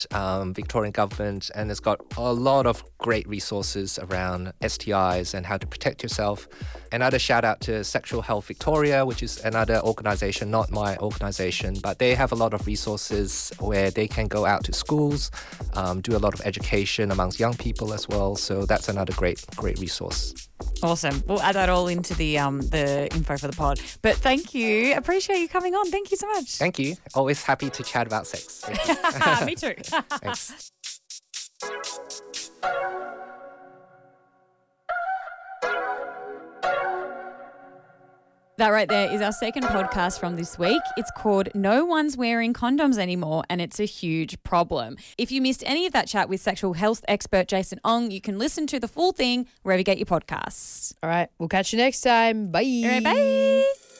Victorian government, and it's got a lot of great resources around STIs and how to protect yourself. Another shout out to Sexual Health Victoria, which is another organization, not my organization, but they have a lot of resources where they can go out to schools, do a lot of education amongst young people as well. So that's another great resource. Awesome. We'll add that all into the info for the pod. But thank you. Appreciate you coming on. Thank you so much. Thank you. Always happy to chat about sex. Me too. Thanks. That right there is our second podcast from this week. It's called No One's Wearing Condoms Anymore, and it's a huge problem. If you missed any of that chat with sexual health expert Jason Ong, you can listen to the full thing wherever you get your podcasts. All right, we'll catch you next time. Bye. All right, bye.